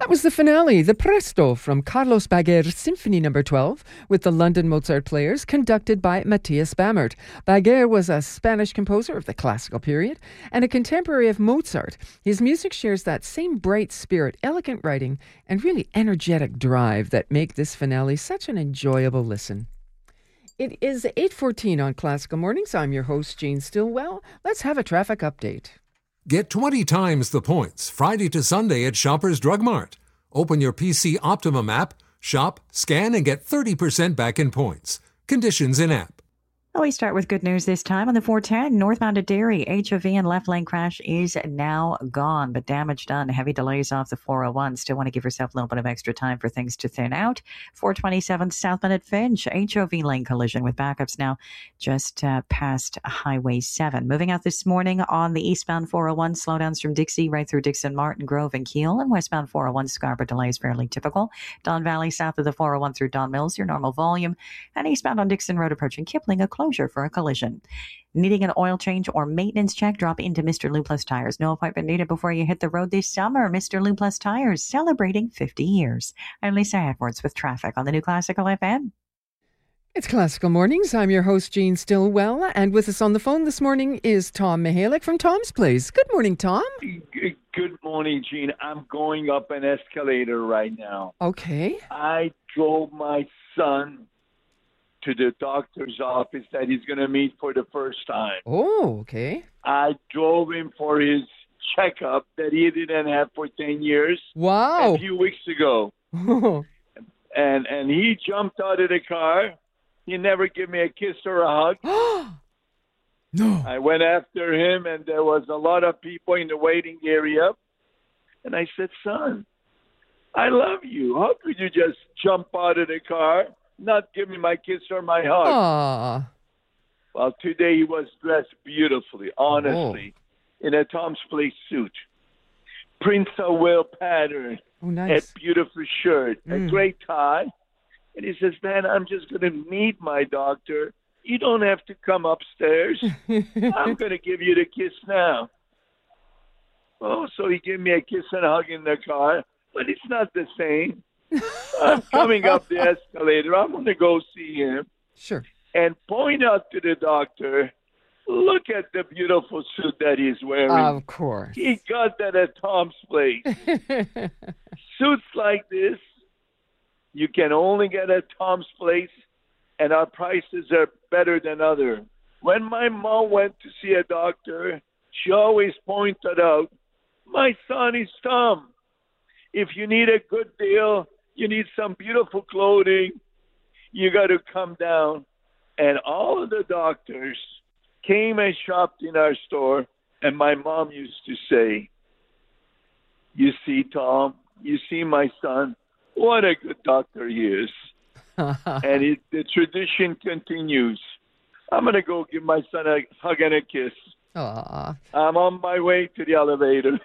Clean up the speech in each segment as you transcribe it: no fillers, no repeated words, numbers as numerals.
That was the finale, the Presto from Carlos Baguer's Symphony No. 12 with the London Mozart Players, conducted by Matthias Bamert. Baguer was a Spanish composer of the classical period and a contemporary of Mozart. His music shares that same bright spirit, elegant writing, and really energetic drive that make this finale such an enjoyable listen. It is 8:14 on Classical Mornings. I'm your host, Jean Stillwell. Let's have a traffic update. Get 20 times the points Friday to Sunday at Shoppers Drug Mart. Open your PC Optimum app, shop, scan, and get 30% back in points. Conditions in app. Well, we start with good news this time on the 410 northbound to Derry. HOV and left lane crash is now gone, but damage done. Heavy delays off the 401. Still want to give yourself a little bit of extra time for things to thin out. 427 southbound at Finch. HOV lane collision with backups now just past Highway 7. Moving out this morning on the eastbound 401. Slowdowns from Dixie right through Dixon, Martin Grove, and Keele. And westbound 401 Scarborough delays fairly typical. Don Valley south of the 401 through Don Mills, your normal volume. And eastbound on Dixon Road approaching Kipling, a closure for a collision. Needing an oil change or maintenance check? Drop into Mr. Lou Plus Tires. No appointment needed before you hit the road this summer. Mr. Lou Plus Tires, celebrating 50 years. I'm Lisa Edwards with traffic on the new Classical FM. It's Classical Mornings. I'm your host, Jean Stillwell, and with us on the phone this morning is Tom Mihalik from Tom's Place. Good morning, Tom. Good morning, Jean. I'm going up an escalator right now. Okay. I drove my son to the doctor's office that he's going to meet for the first time. Oh, okay. I drove him for his checkup that he didn't have for 10 years. Wow. A few weeks ago. and he jumped out of the car. He never gave me a kiss or a hug. No. I went after him, and there was a lot of people in the waiting area. And I said, son, I love you. How could you just jump out of the car, not give me my kiss or my hug? Aww. Well, today he was dressed beautifully, honestly, in a Tom's Place suit. Prince of Wales pattern, nice. A beautiful shirt, a great tie. And he says, man, I'm just going to meet my doctor. You don't have to come upstairs. I'm going to give you the kiss now. Oh, so he gave me a kiss and a hug in the car, but it's not the same. I'm coming up the escalator. I'm going to go see him. Sure. And point out to the doctor, look at the beautiful suit that he's wearing. Of course. He got that at Tom's Place. Suits like this, you can only get at Tom's Place, and our prices are better than others. When my mom went to see a doctor, she always pointed out, my son is Tom. If you need a good deal, you need some beautiful clothing, you got to come down. And all of the doctors came and shopped in our store, and my mom used to say, you see, Tom, you see my son, what a good doctor he is. And the tradition continues. I'm going to go give my son a hug and a kiss. Aww. I'm on my way to the elevator.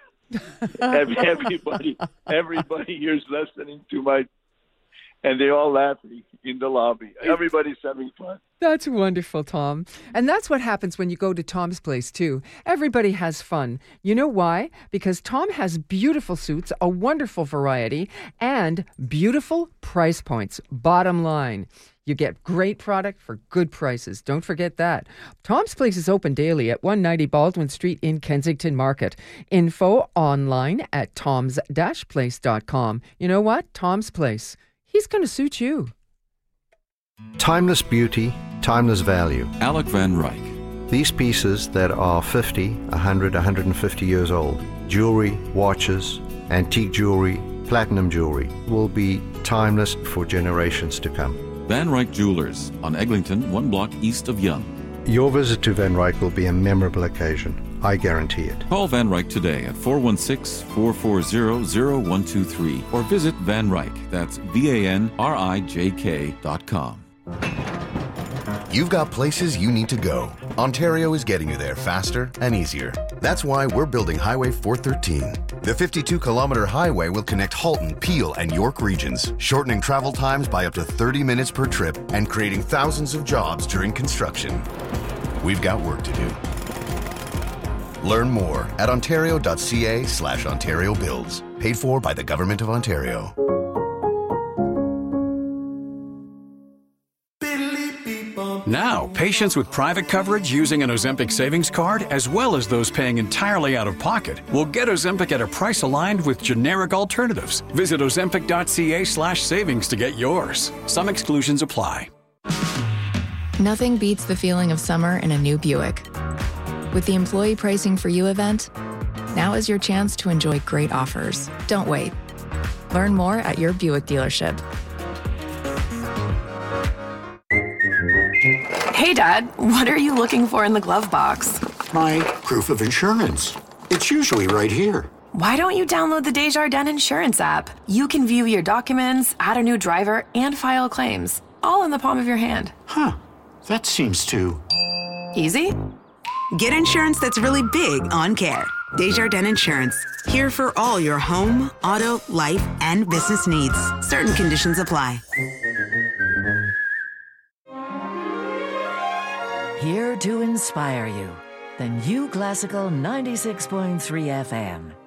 Everybody here's listening to my, and they're all laughing in the lobby. Everybody's having fun. That's wonderful, Tom. And that's what happens when you go to Tom's Place, too. Everybody has fun. You know why? Because Tom has beautiful suits, a wonderful variety, and beautiful price points. Bottom line, you get great product for good prices. Don't forget that. Tom's Place is open daily at 190 Baldwin Street in Kensington Market. Info online at toms-place.com. You know what? Tom's Place. He's going to suit you. Timeless beauty, timeless value. Alec Van Ryck. These pieces that are 50, 100, 150 years old, jewelry, watches, antique jewelry, platinum jewelry, will be timeless for generations to come. Van Ryck Jewelers on Eglinton, 1 block east of Yonge. Your visit to Van Ryck will be a memorable occasion. I guarantee it. Call Van Ryck today at 416-440-0123 or visit Van Ryck. That's VANRIJK.com. You've got places you need to go. Ontario is getting you there faster and easier. That's why we're building Highway 413. The 52-kilometer highway will connect Halton, Peel, and York regions, shortening travel times by up to 30 minutes per trip and creating thousands of jobs during construction. We've got work to do. Learn more at ontario.ca/Ontario Builds. Paid for by the Government of Ontario. Now, patients with private coverage using an Ozempic savings card, as well as those paying entirely out of pocket, will get Ozempic at a price aligned with generic alternatives. Visit ozempic.ca/savings to get yours. Some exclusions apply. Nothing beats the feeling of summer in a new Buick. With the Employee Pricing for You event, now is your chance to enjoy great offers. Don't wait. Learn more at your Buick dealership. Hey, Dad, what are you looking for in the glove box? My proof of insurance. It's usually right here. Why don't you download the Desjardins Insurance app? You can view your documents, add a new driver, and file claims, all in the palm of your hand. Huh, that seems too... easy? Get insurance that's really big on care. Desjardins Insurance. Here for all your home, auto, life, and business needs. Certain conditions apply. Here to inspire you. The New Classical 96.3 FM.